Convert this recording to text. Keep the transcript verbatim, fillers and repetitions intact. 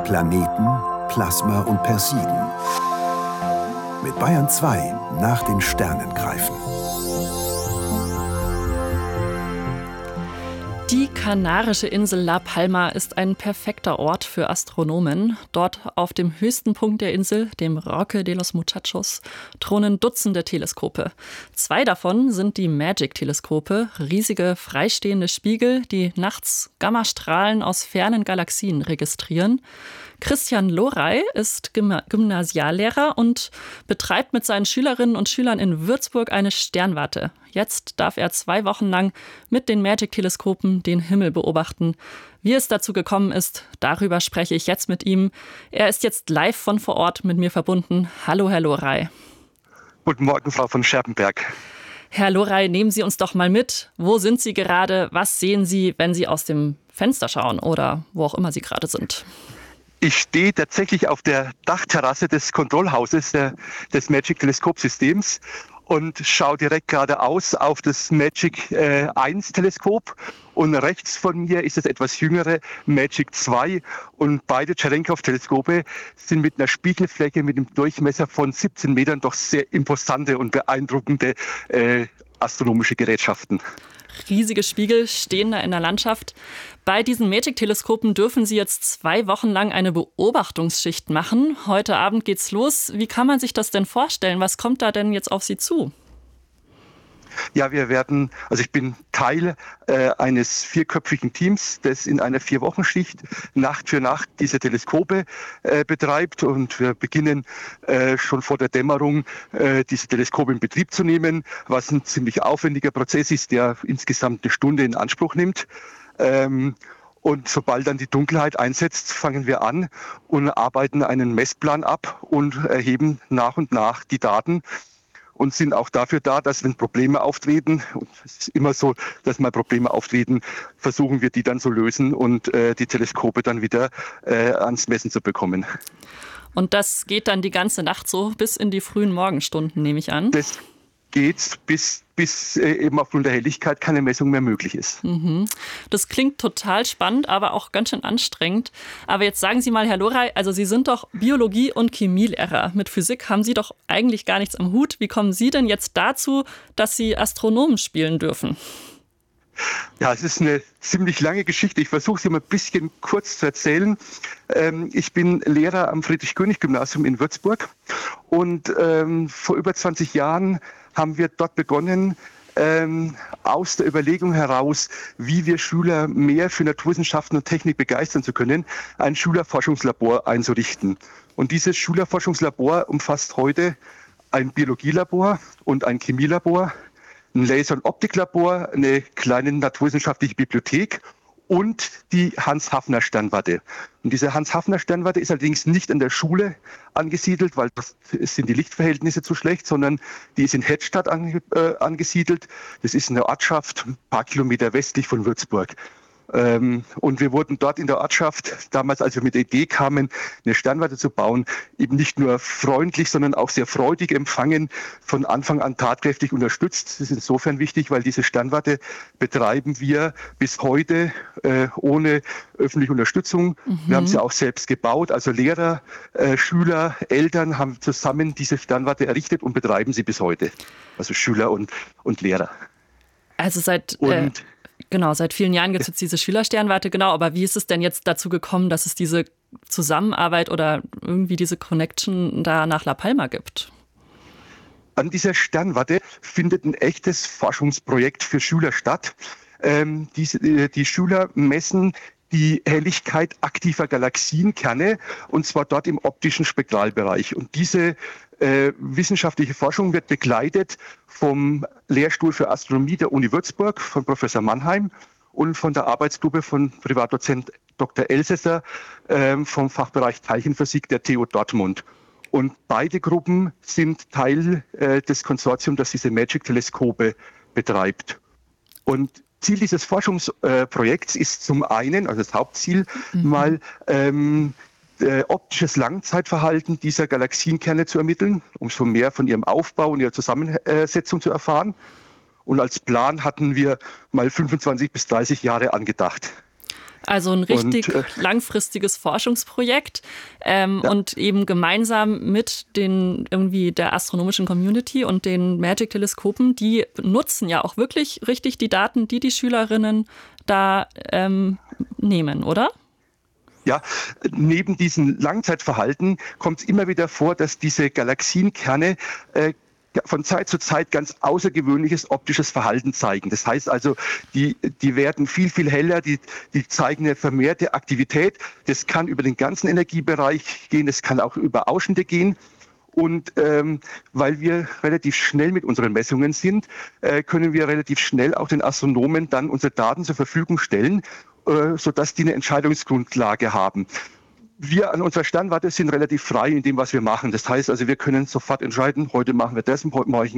Planeten, Plasma und Persiden. Mit Bayern zwei nach den Sternen greifen. Die kanarische Insel La Palma ist ein perfekter Ort für Astronomen. Dort auf dem höchsten Punkt der Insel, dem Roque de los Muchachos, thronen Dutzende Teleskope. Zwei davon sind die MAGIC-Teleskope, riesige freistehende Spiegel, die nachts Gammastrahlen aus fernen Galaxien registrieren. Christian Lorey ist Gym- Gymnasiallehrer und betreibt mit seinen Schülerinnen und Schülern in Würzburg eine Sternwarte. Jetzt darf er zwei Wochen lang mit den MAGIC-Teleskopen den Himmel beobachten. Wie es dazu gekommen ist, darüber spreche ich jetzt mit ihm. Er ist jetzt live von vor Ort mit mir verbunden. Hallo, Herr Lorey. Guten Morgen, Frau von Scherpenberg. Herr Lorey, nehmen Sie uns doch mal mit. Wo sind Sie gerade? Was sehen Sie, wenn Sie aus dem Fenster schauen oder wo auch immer Sie gerade sind? Ich stehe tatsächlich auf der Dachterrasse des Kontrollhauses der, des MAGIC-Teleskopsystems und schaue direkt geradeaus auf das MAGIC äh, eins Teleskop. Und rechts von mir ist das etwas jüngere MAGIC zwei. Und beide Cherenkov-Teleskope sind mit einer Spiegelfläche mit einem Durchmesser von siebzehn Metern doch sehr imposante und beeindruckende äh, astronomische Gerätschaften. Riesige Spiegel stehen da in der Landschaft. Bei diesen MAGIC-Teleskopen dürfen Sie jetzt zwei Wochen lang eine Beobachtungsschicht machen. Heute Abend geht's los. Wie kann man sich das denn vorstellen? Was kommt da denn jetzt auf Sie zu? Ja, wir werden, also ich bin Teil äh, eines vierköpfigen Teams, das in einer Vier-Wochen-Schicht Nacht für Nacht diese Teleskope äh, betreibt. Und wir beginnen äh, schon vor der Dämmerung, äh, diese Teleskope in Betrieb zu nehmen, was ein ziemlich aufwendiger Prozess ist, der insgesamt eine Stunde in Anspruch nimmt. Ähm, Und sobald dann die Dunkelheit einsetzt, fangen wir an und arbeiten einen Messplan ab und erheben nach und nach die Daten. Und sind auch dafür da, dass wenn Probleme auftreten, und es ist immer so, dass mal Probleme auftreten, versuchen wir die dann zu lösen und äh, die Teleskope dann wieder äh, ans Messen zu bekommen. Und das geht dann die ganze Nacht so bis in die frühen Morgenstunden, nehme ich an? Das geht bis, bis äh, eben aufgrund der Helligkeit keine Messung mehr möglich ist. Mhm. Das klingt total spannend, aber auch ganz schön anstrengend. Aber jetzt sagen Sie mal, Herr Lorey, also Sie sind doch Biologie- und Chemielehrer. Mit Physik haben Sie doch eigentlich gar nichts am Hut. Wie kommen Sie denn jetzt dazu, dass Sie Astronomen spielen dürfen? Ja, es ist eine ziemlich lange Geschichte. Ich versuche sie mal ein bisschen kurz zu erzählen. Ähm, ich bin Lehrer am Friedrich-König-Gymnasium in Würzburg und ähm, vor über zwanzig Jahren haben wir dort begonnen, ähm, aus der Überlegung heraus, wie wir Schüler mehr für Naturwissenschaften und Technik begeistern zu können, ein Schülerforschungslabor einzurichten. Und dieses Schülerforschungslabor umfasst heute ein Biologielabor und ein Chemielabor, ein Laser- und Optiklabor, eine kleine naturwissenschaftliche Bibliothek und die Hans-Hafner-Sternwarte. Und diese Hans-Hafner-Sternwarte ist allerdings nicht an der Schule angesiedelt, weil das sind die Lichtverhältnisse zu schlecht, sondern die ist in Hedstadt ange, äh, angesiedelt. Das ist eine Ortschaft, ein paar Kilometer westlich von Würzburg. Ähm, und wir wurden dort in der Ortschaft, damals als wir mit der Idee kamen, eine Sternwarte zu bauen, eben nicht nur freundlich, sondern auch sehr freudig empfangen, von Anfang an tatkräftig unterstützt. Das ist insofern wichtig, weil diese Sternwarte betreiben wir bis heute äh, ohne öffentliche Unterstützung. Mhm. Wir haben sie auch selbst gebaut, also Lehrer, äh, Schüler, Eltern haben zusammen diese Sternwarte errichtet und betreiben sie bis heute. Also Schüler und, und Lehrer. Also seit... Und äh Genau, seit vielen Jahren gibt es jetzt diese Schülersternwarte, genau. Aber wie ist es denn jetzt dazu gekommen, dass es diese Zusammenarbeit oder irgendwie diese Connection da nach La Palma gibt? An dieser Sternwarte findet ein echtes Forschungsprojekt für Schüler statt. Ähm, die, die Schüler messen die Helligkeit aktiver Galaxienkerne und zwar dort im optischen Spektralbereich. Und diese äh, wissenschaftliche Forschung wird begleitet vom Lehrstuhl für Astronomie der Uni Würzburg, von Professor Mannheim und von der Arbeitsgruppe von Privatdozent Doktor Elsässer äh, vom Fachbereich Teilchenphysik der T U Dortmund. Und beide Gruppen sind Teil äh, des Konsortiums, das diese MAGIC-Teleskope betreibt. Und Ziel dieses Forschungsprojekts ist zum einen, also das Hauptziel, mhm. mal ähm, äh, optisches Langzeitverhalten dieser Galaxienkerne zu ermitteln, um so mehr von ihrem Aufbau und ihrer Zusammensetzung zu erfahren. Und als Plan hatten wir mal fünfundzwanzig bis dreißig Jahre angedacht. Also ein richtig und, äh, langfristiges Forschungsprojekt ähm, ja. und eben gemeinsam mit den irgendwie der astronomischen Community und den Magic-Teleskopen, die nutzen ja auch wirklich richtig die Daten, die die Schülerinnen da ähm, nehmen, oder? Ja, neben diesem Langzeitverhalten kommt es immer wieder vor, dass diese Galaxienkerne äh, von Zeit zu Zeit ganz außergewöhnliches optisches Verhalten zeigen. Das heißt also, die, die werden viel, viel heller, die, die zeigen eine vermehrte Aktivität. Das kann über den ganzen Energiebereich gehen, das kann auch über Ausschnitte gehen. Und ähm, weil wir relativ schnell mit unseren Messungen sind, äh, können wir relativ schnell auch den Astronomen dann unsere Daten zur Verfügung stellen, äh, sodass die eine Entscheidungsgrundlage haben. Wir an unserer Sternwarte sind relativ frei in dem, was wir machen. Das heißt also, wir können sofort entscheiden, heute machen wir das und heute mache ich